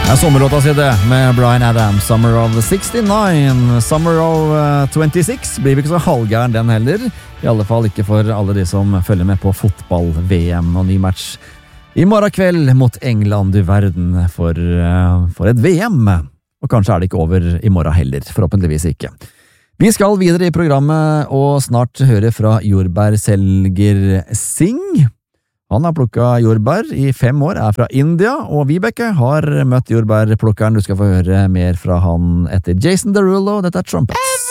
Sommerlåta si det, med Bryan Adams, Summer of 69, Summer of 26, blir ikke så halvgæren den heller, i alle fall ikke for alle de som følger med på fotball-VM og ny match i morgen kveld mot England, du verden, for et VM, og kanskje er det ikke over i morgen heller, forhåpentligvis ikke. Vi skal videre i programmet og snart høre fra jordbærselger Singh. Han har plukket jordbær i 5 år, er fra India, og Vibeke har møtt jordbærplukkeren. Du skal få høre mer fra han etter Jason Derulo. Dette er Trumpets.